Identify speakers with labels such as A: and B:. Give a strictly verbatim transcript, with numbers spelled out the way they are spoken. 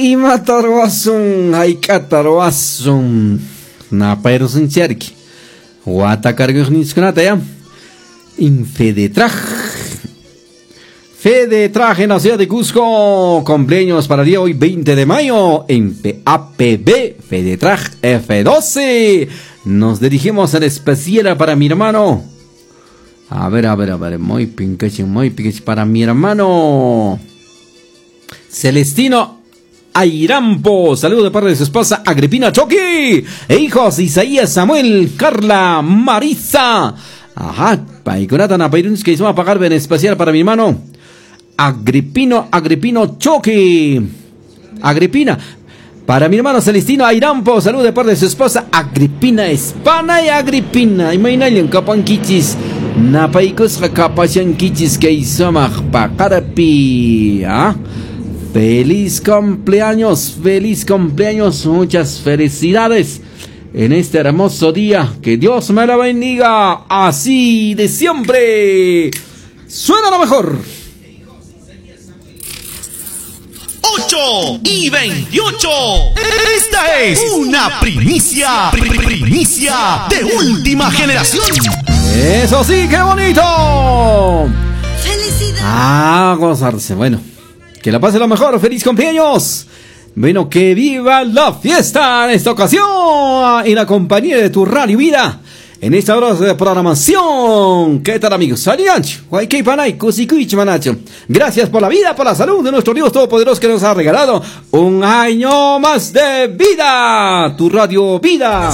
A: Imatarwasun, hayk'atarwasun, napayrusunchariky, wata karguyniskunata ya, Infedetraj. Fedetraj en la ciudad de Cusco, cumpleaños para el día hoy veinte de mayo, en A P B, Fedetraj F doce. Nos dirigimos al especial para mi hermano. A ver, a ver, a ver, muy pincache, muy pincache para mi hermano Celestino Airampo. Saludo de parte de su esposa Agripina Choqui e hijos Isaías, Samuel, Carla, Marisa. Ajá, Paikunatan Apairuns que hizo a pagar en especial para mi hermano Agripino, Agripino Choqui. Agripina. Para mi hermano Celestino Airampo, saludo de parte de su esposa Agripina Espana y Agripina. Y mainayan kapankichis. Napaikos kapachankichis que isomaj pakarapi. ¿Ah? Feliz cumpleaños, feliz cumpleaños, muchas felicidades en este hermoso día. Que Dios me la bendiga así de siempre. Suena lo mejor.
B: ocho y veintiocho. Esta es una primicia, pri- primicia de última generación.
A: Eso sí, qué bonito.
C: ¡Felicidades!
A: Ah, gozarse. Bueno, que la pase lo mejor. ¡Feliz cumpleaños! Bueno, que viva la fiesta en esta ocasión y la compañía de tu Radio Vida en esta hora de programación. ¿Qué tal, amigos? Gracias por la vida, por la salud de nuestro Dios Todopoderoso que nos ha regalado un año más de vida. Tu Radio Vida.